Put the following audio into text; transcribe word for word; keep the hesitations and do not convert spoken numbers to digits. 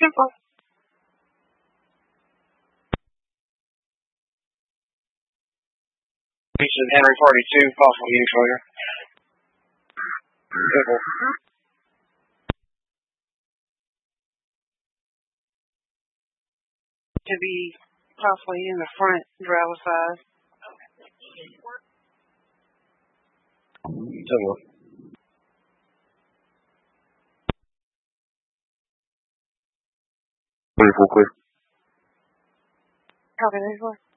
Simple. Houston, Henry forty-two, possible use later. Simple. To be possibly in the front driver side. Simple. twenty-four clear. Copy this one.